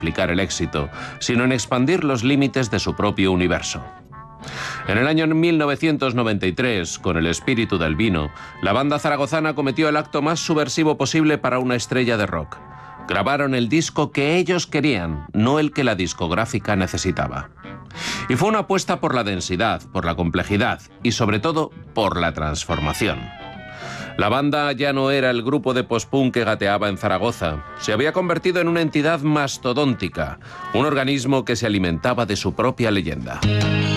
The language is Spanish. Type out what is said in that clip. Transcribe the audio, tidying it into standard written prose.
explicar el éxito, sino en expandir los límites de su propio universo. En el año 1993, con el espíritu del vino, la banda zaragozana cometió el acto más subversivo posible para una estrella de rock. Grabaron el disco que ellos querían, no el que la discográfica necesitaba. Y fue una apuesta por la densidad, por la complejidad y sobre todo por la transformación. La banda ya no era el grupo de post-punk que gateaba en Zaragoza. Se había convertido en una entidad mastodóntica, un organismo que se alimentaba de su propia leyenda.